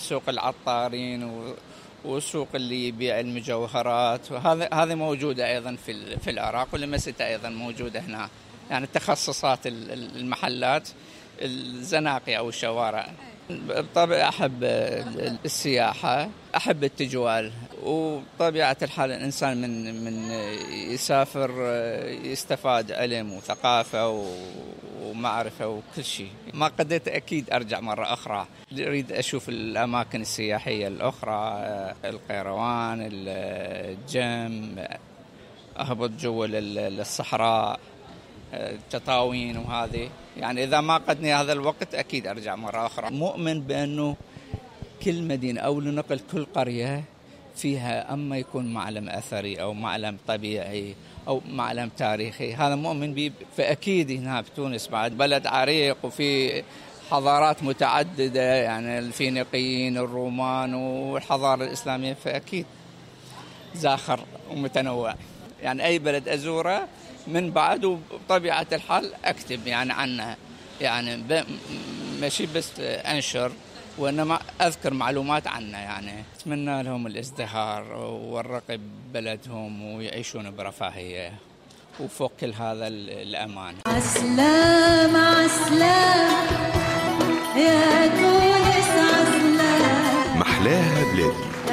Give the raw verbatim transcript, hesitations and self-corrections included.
سوق العطارين وسوق اللي يبيع المجوهرات، وهذا هذه موجودة أيضا في في العراق، والمسجد أيضا موجودة هنا. يعني تخصصات المحلات الزناقي أو الشوارع. بالطبع أحب السياحة، أحب التجوال، وطبيعة الحال الإنسان من من يسافر يستفاد علم وثقافة ومعرفة وكل شيء. ما قدرت أكيد أرجع مرة أخرى، أريد أشوف الأماكن السياحية الأخرى، القيروان، الجم، أهبط جوا الصحراء، تطاوين وهذه. يعني إذا ما قدني هذا الوقت أكيد أرجع مرة أخرى. مؤمن بأنه كل مدينة أو لنقل كل قرية فيها أما يكون معلم أثري أو معلم طبيعي أو معلم تاريخي، هذا مؤمن به. فأكيد هنا بتونس بعد بلد عريق وفي حضارات متعددة، يعني الفينيقيين، الرومان، والحضارة الإسلامية، فأكيد زاخر ومتنوع. يعني أي بلد أزوره من بعد وبطبيعة الحال أكتب يعني عنها، يعني ماشي بس أنشر وإنما أذكر معلومات عنها. يعني أتمنى لهم الازدهار والرقي ببلدهم ويعيشون برفاهية وفوق كل هذا الأمان. عسلام عسلام يا تونس عسلام، محلاها بلادي.